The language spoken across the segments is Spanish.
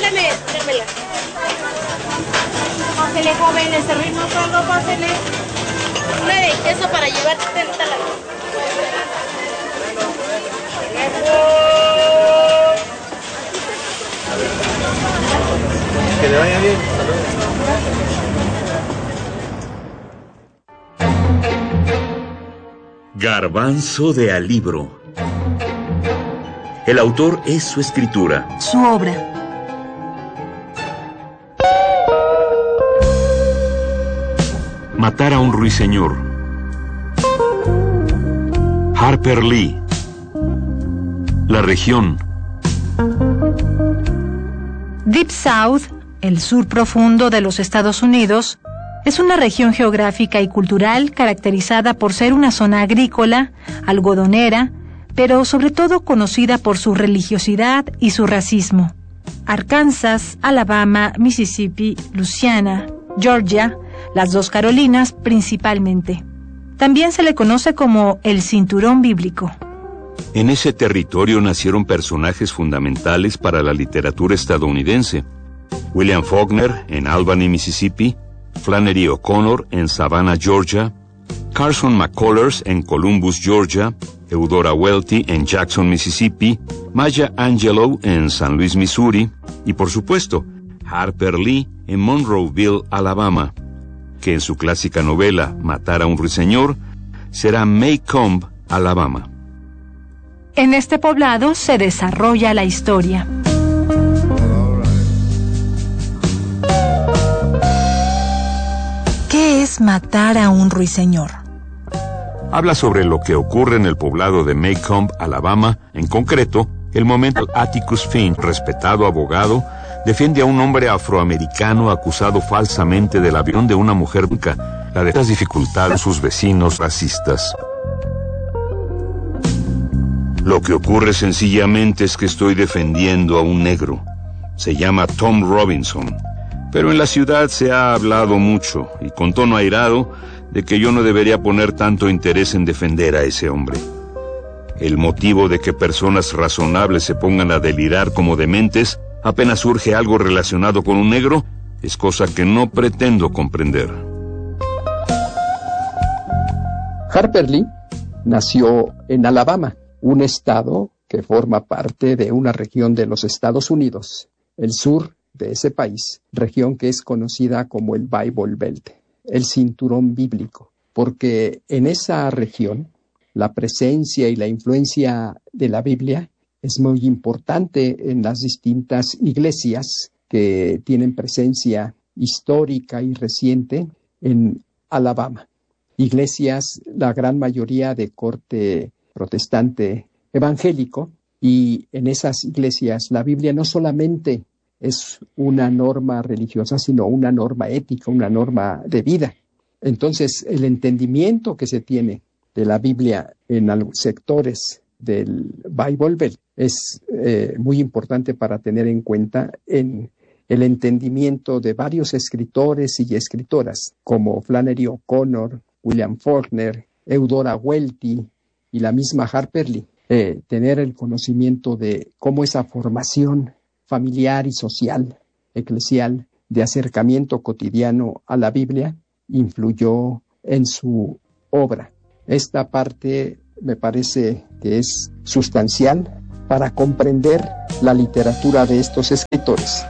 Démela. Pásele, joven, le servimos algo, pásele. Una de queso para llevar tanta la... Que le vaya bien. Garbanzo de Alibro. El autor es su escritura. Su obra. Matar a un ruiseñor. Harper Lee. La región. Deep South, el sur profundo de los Estados Unidos, es una región geográfica y cultural caracterizada por ser una zona agrícola, algodonera, pero sobre todo conocida por su religiosidad y su racismo. Arkansas, Alabama, Mississippi, Louisiana, Georgia, las dos Carolinas principalmente. También se le conoce como el Cinturón Bíblico. En ese territorio nacieron personajes fundamentales para la literatura estadounidense. William Faulkner en Albany, Mississippi, Flannery O'Connor en Savannah, Georgia, Carson McCullers en Columbus, Georgia, Eudora Welty en Jackson, Mississippi, Maya Angelou en San Luis, Missouri, y por supuesto, Harper Lee en Monroeville, Alabama, que en su clásica novela Matar a un ruiseñor será Maycomb, Alabama. En este poblado se desarrolla la historia. ¿Qué es matar a un ruiseñor? Habla sobre lo que ocurre en el poblado de Maycomb, Alabama, en concreto, el momento Atticus Finch, respetado abogado, defiende a un hombre afroamericano acusado falsamente del avión de una mujer blanca, la de las dificultades de sus vecinos racistas. Lo que ocurre sencillamente es que estoy defendiendo a un negro. Se llama Tom Robinson. Pero en la ciudad se ha hablado mucho, y con tono airado, de que yo no debería poner tanto interés en defender a ese hombre. El motivo de que personas razonables se pongan a delirar como dementes apenas surge algo relacionado con un negro, es cosa que no pretendo comprender. Harper Lee nació en Alabama, un estado que forma parte de una región de los Estados Unidos, el sur de ese país, región que es conocida como el Bible Belt, el cinturón bíblico, porque en esa región la presencia y la influencia de la Biblia es muy importante en las distintas iglesias que tienen presencia histórica y reciente en Alabama. Iglesias, la gran mayoría de corte protestante evangélico, y en esas iglesias la Biblia no solamente es una norma religiosa, sino una norma ética, una norma de vida. Entonces, el entendimiento que se tiene de la Biblia en algunos sectores del Bible Belt es muy importante para tener en cuenta en el entendimiento de varios escritores y escritoras, como Flannery O'Connor, William Faulkner, Eudora Welty y la misma Harper Lee. Tener el conocimiento de cómo esa formación familiar y social, eclesial, de acercamiento cotidiano a la Biblia, influyó en su obra. Esta parte me parece que es sustancial para comprender la literatura de estos escritores.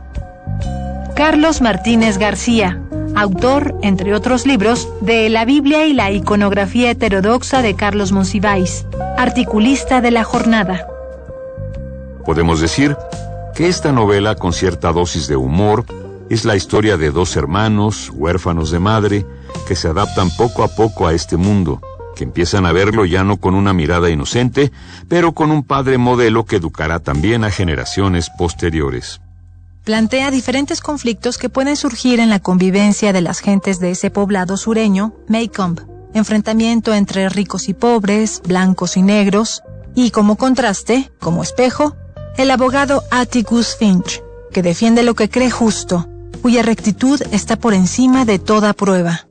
Carlos Martínez García, autor, entre otros libros, de La Biblia y la iconografía heterodoxa de Carlos Monsiváis, articulista de La Jornada. Podemos decir que esta novela, con cierta dosis de humor, es la historia de dos hermanos, huérfanos de madre, que se adaptan poco a poco a este mundo, que empiezan a verlo ya no con una mirada inocente, pero con un padre modelo que educará también a generaciones posteriores. Plantea diferentes conflictos que pueden surgir en la convivencia de las gentes de ese poblado sureño, Maycomb, enfrentamiento entre ricos y pobres, blancos y negros, y como contraste, como espejo, el abogado Atticus Finch, que defiende lo que cree justo, cuya rectitud está por encima de toda prueba.